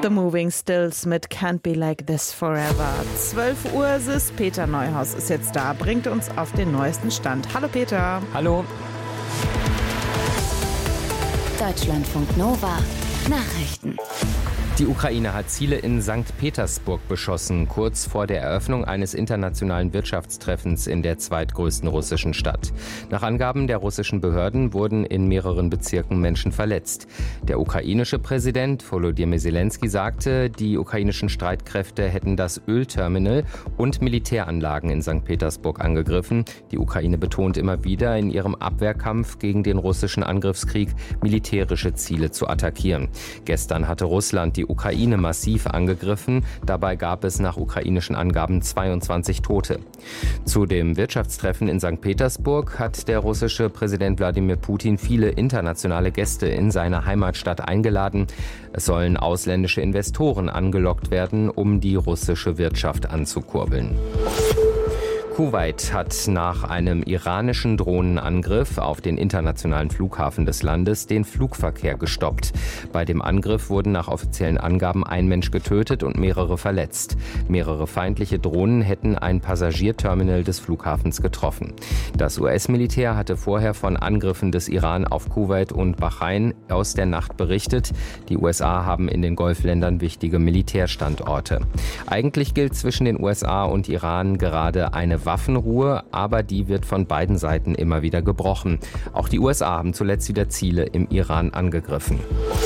The Moving Stills mit Can't Be Like This Forever. 12 Uhr ist Peter Neuhaus ist jetzt da, bringt uns auf den neuesten Stand. Hallo Peter. Hallo. Deutschlandfunk Nova Nachrichten. Die Ukraine hat Ziele in St. Petersburg beschossen, kurz vor der Eröffnung eines internationalen Wirtschaftstreffens in der zweitgrößten russischen Stadt. Nach Angaben der russischen Behörden wurden in mehreren Bezirken Menschen verletzt. Der ukrainische Präsident Volodymyr Zelensky sagte, die ukrainischen Streitkräfte hätten das Ölterminal und Militäranlagen in St. Petersburg angegriffen. Die Ukraine betont immer wieder, in ihrem Abwehrkampf gegen den russischen Angriffskrieg militärische Ziele zu attackieren. Gestern hatte Russland die Ukraine massiv angegriffen. Dabei gab es nach ukrainischen Angaben 22 Tote. Zu dem Wirtschaftstreffen in St. Petersburg hat der russische Präsident Wladimir Putin viele internationale Gäste in seine Heimatstadt eingeladen. Es sollen ausländische Investoren angelockt werden, um die russische Wirtschaft anzukurbeln. Kuwait hat nach einem iranischen Drohnenangriff auf den internationalen Flughafen des Landes den Flugverkehr gestoppt. Bei dem Angriff wurden nach offiziellen Angaben ein Mensch getötet und mehrere verletzt. Mehrere feindliche Drohnen hätten ein Passagierterminal des Flughafens getroffen. Das US-Militär hatte vorher von Angriffen des Iran auf Kuwait und Bahrain aus der Nacht berichtet. Die USA haben in den Golfländern wichtige Militärstandorte. Eigentlich gilt zwischen den USA und Iran gerade eine Waffenruhe, aber die wird von beiden Seiten immer wieder gebrochen. Auch die USA haben zuletzt wieder Ziele im Iran angegriffen.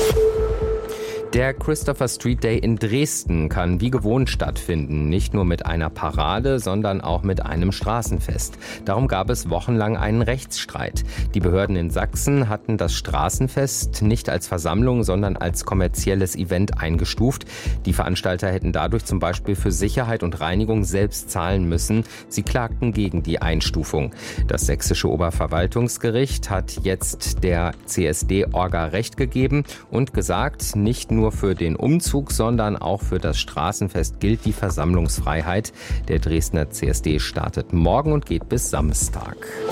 Der Christopher Street Day in Dresden kann wie gewohnt stattfinden. Nicht nur mit einer Parade, sondern auch mit einem Straßenfest. Darum gab es wochenlang einen Rechtsstreit. Die Behörden in Sachsen hatten das Straßenfest nicht als Versammlung, sondern als kommerzielles Event eingestuft. Die Veranstalter hätten dadurch zum Beispiel für Sicherheit und Reinigung selbst zahlen müssen. Sie klagten gegen die Einstufung. Das sächsische Oberverwaltungsgericht hat jetzt der CSD-Orga Recht gegeben und gesagt, nicht nur für den Umzug, sondern auch für das Straßenfest gilt die Versammlungsfreiheit. Der Dresdner CSD startet morgen und geht bis Samstag.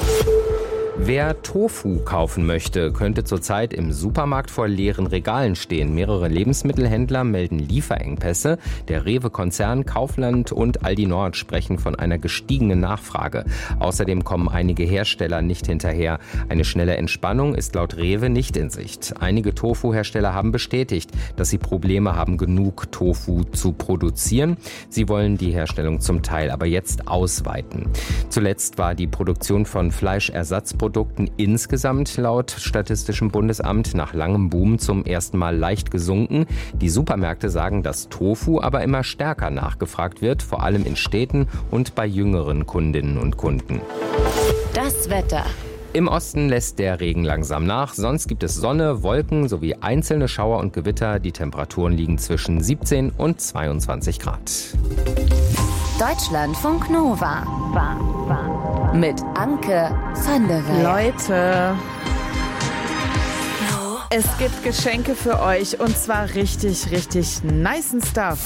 Wer Tofu kaufen möchte, könnte zurzeit im Supermarkt vor leeren Regalen stehen. Mehrere Lebensmittelhändler melden Lieferengpässe. Der Rewe-Konzern, Kaufland und Aldi Nord sprechen von einer gestiegenen Nachfrage. Außerdem kommen einige Hersteller nicht hinterher. Eine schnelle Entspannung ist laut Rewe nicht in Sicht. Einige Tofu-Hersteller haben bestätigt, dass sie Probleme haben, genug Tofu zu produzieren. Sie wollen die Herstellung zum Teil aber jetzt ausweiten. Zuletzt war die Produktion von Fleischersatzprodukten insgesamt laut Statistischem Bundesamt nach langem Boom zum ersten Mal leicht gesunken. Die Supermärkte sagen, dass Tofu aber immer stärker nachgefragt wird, vor allem in Städten und bei jüngeren Kundinnen und Kunden. Das Wetter. Im Osten lässt der Regen langsam nach, sonst gibt es Sonne, Wolken sowie einzelne Schauer und Gewitter. Die Temperaturen liegen zwischen 17 und 22 Grad. Deutschlandfunk Nova. Mit Anke van der Werf. Leute, es gibt Geschenke für euch und zwar richtig, richtig nicen Stuff.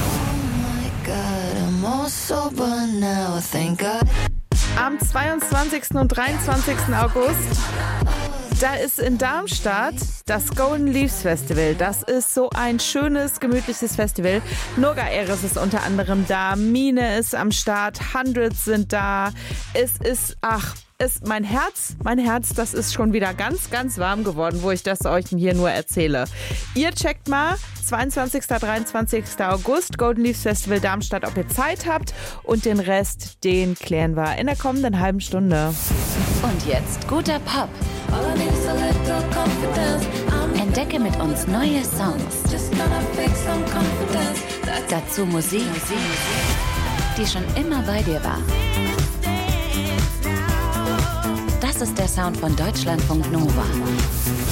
Am 22. und 23. August, da ist in Darmstadt das Golden Leaves Festival. Das ist so ein schönes, gemütliches Festival. Nurga Eres ist unter anderem da, Mine ist am Start, Hundreds sind da. Es ist, mein Herz, das ist schon wieder ganz, ganz warm geworden, wo ich das euch hier nur erzähle. Ihr checkt mal, 22. 23. August, Golden Leaves Festival Darmstadt, ob ihr Zeit habt. Und den Rest, den klären wir in der kommenden halben Stunde. Und jetzt guter Pop. Entdecke mit uns neue Songs. Dazu Musik, die schon immer bei dir war. Das ist der Sound von Deutschlandfunk Nova.